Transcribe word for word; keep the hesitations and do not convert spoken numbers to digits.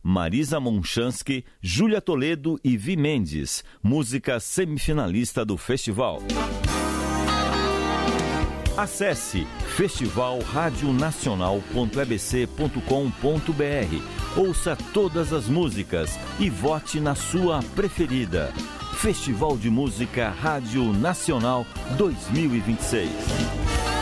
Marisa Monchansky, Júlia Toledo e Vi Mendes, música semifinalista do festival. Acesse festival radio nacional ponto e b c ponto com ponto b r, ouça todas as músicas e vote na sua preferida. Festival de Música Rádio Nacional dois mil e vinte e seis.